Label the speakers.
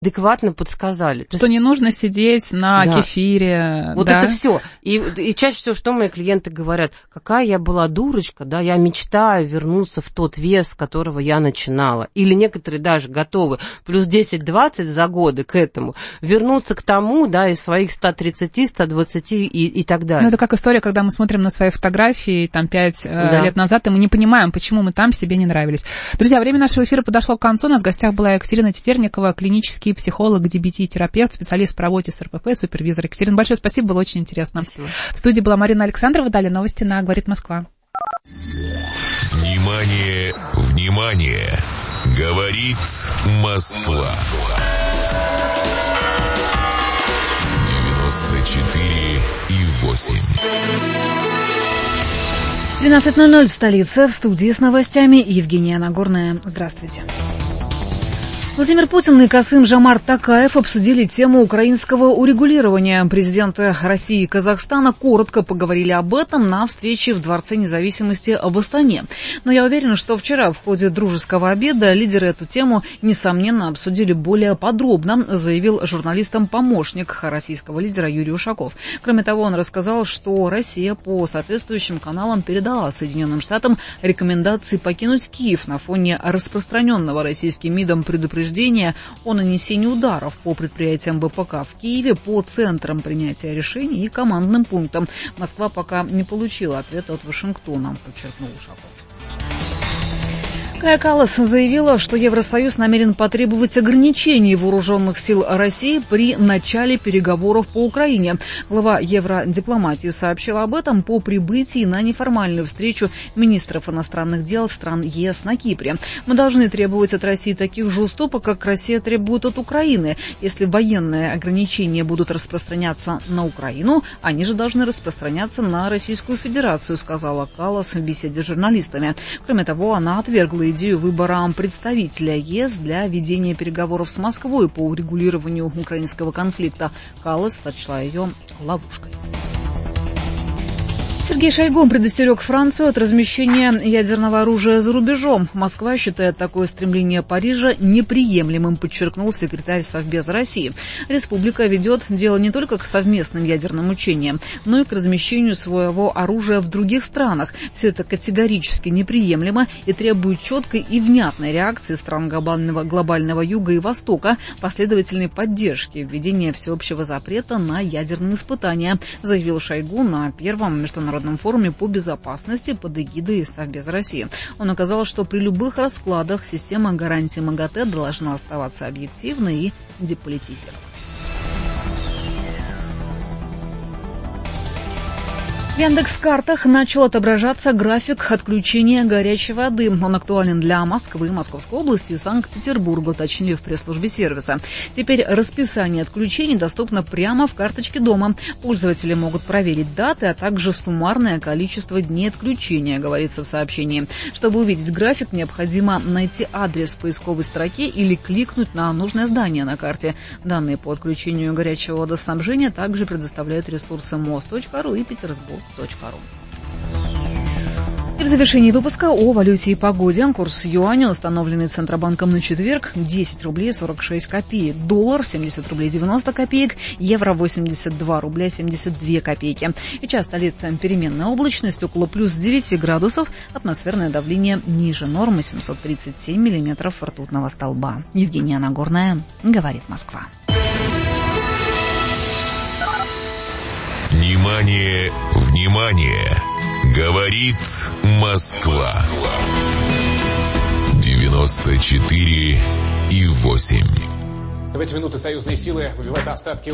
Speaker 1: адекватно подсказали.
Speaker 2: Что не нужно сидеть на кефире.
Speaker 1: Вот это все. И чаще всего, что мои клиенты говорят, какая я была дурочка, да, я мечтаю вернуться в тот вес, с которого я начинала. Или некоторые даже готовы плюс 10-20 за годы к этому, вернуться к тому, да, из своих 130, 120 и так далее.
Speaker 2: Ну, это как история, когда мы смотрим на свои фотографии, там, 5 лет назад, и мы не понимаем, почему мы там себе не нравились. Друзья, время нашего эфира подошло к концу. У нас в гостях была Екатерина Тетерникова, клинический психолог, DBT-терапевт, специалист по работе с РПП, супервизор. Екатерина, большое спасибо, было очень интересно.
Speaker 1: Спасибо.
Speaker 2: В студии была Марина Александрова. Далее новости на «Говорит Москва».
Speaker 3: Внимание, внимание! Говорит Москва. 94,8.
Speaker 4: 12:00 в столице. В студии с новостями Евгения Нагорная. Здравствуйте. Владимир Путин и Касым-Жомарт Токаев обсудили тему украинского урегулирования. Президенты России и Казахстана коротко поговорили об этом на встрече в Дворце независимости в Астане. Но я уверена, что вчера в ходе дружеского обеда лидеры эту тему, несомненно, обсудили более подробно, заявил журналистам помощник российского лидера Юрий Ушаков. Кроме того, он рассказал, что Россия по соответствующим каналам передала Соединенным Штатам рекомендации покинуть Киев на фоне распространенного российским МИДом предупреждения о нанесении ударов по предприятиям ВПК в Киеве, по центрам принятия решений и командным пунктам. Москва пока не получила ответа от Вашингтона, подчеркнул Ушаков. Кая Каллас заявила, что Евросоюз намерен потребовать ограничений вооруженных сил России при начале переговоров по Украине. Глава евродипломатии сообщила об этом по прибытии на неформальную встречу министров иностранных дел стран ЕС на Кипре. Мы должны требовать от России таких же уступок, как Россия требует от Украины. Если военные ограничения будут распространяться на Украину, они же должны распространяться на Российскую Федерацию, сказала Каллас в беседе с журналистами. Кроме того, она отвергла идею выбора представителя ЕС для ведения переговоров с Москвой по урегулированию украинского конфликта. Каллас сочла ее ловушкой. Сергей Шойгу предостерег Францию от размещения ядерного оружия за рубежом. Москва считает такое стремление Парижа неприемлемым, подчеркнул секретарь Совбеза России. Республика ведет дело не только к совместным ядерным учениям, но и к размещению своего оружия в других странах. Все это категорически неприемлемо и требует четкой и внятной реакции стран глобального юга и востока, последовательной поддержки введения всеобщего запрета на ядерные испытания, заявил Шойгу на первом международном форуме по безопасности под эгидой Совбеза России. Он указал, что при любых раскладах система гарантий МАГАТЭ должна оставаться объективной и деполитизированной. В Яндекс.Картах начал отображаться график отключения горячей воды. Он актуален для Москвы, Московской области и Санкт-Петербурга, уточнили в пресс-службе сервиса. Теперь расписание отключений доступно прямо в карточке дома. Пользователи могут проверить даты, а также суммарное количество дней отключения, говорится в сообщении. Чтобы увидеть график, необходимо найти адрес в поисковой строке или кликнуть на нужное здание на карте. Данные по отключению горячего водоснабжения также предоставляют ресурсы most.ru и petersburg.ru. И в завершении выпуска о валюте и погоде. Курс юаня, установленный Центробанком на четверг, 10 рублей 46 копеек. Доллар 70 рублей 90 копеек. Евро 82 рубля 72 копейки. Сейчас столица переменная облачность, около плюс 9 градусов. Атмосферное давление ниже нормы 737 миллиметров ртутного столба. Евгения Нагорная, говорит Москва.
Speaker 3: Внимание, внимание! Говорит Москва. 94,8.
Speaker 5: В эти минуты союзные силы выбивают остатки